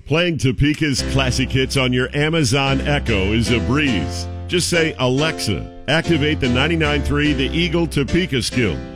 Playing Topeka's classic hits on your Amazon Echo is a breeze. Just say, Alexa, activate the 99.3 The Eagle Topeka skill.